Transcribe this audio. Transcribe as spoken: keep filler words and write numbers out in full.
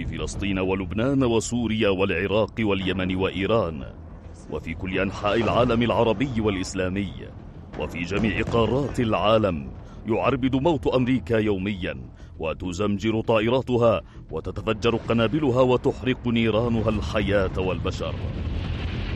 في فلسطين ولبنان وسوريا والعراق واليمن وإيران، وفي كل أنحاء العالم العربي والإسلامي، وفي جميع قارات العالم يعربد موت أمريكا يوميا، وتزمجر طائراتها وتتفجر قنابلها وتحرق نيرانها الحياة والبشر.